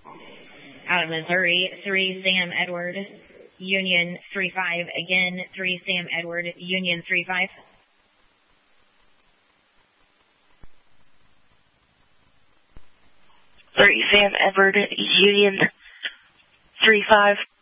Out of Missouri, 3 Sam Edward, Union 3-5. Again, 3 Sam Edward, Union 3-5. Sam Edward, Union 3-5.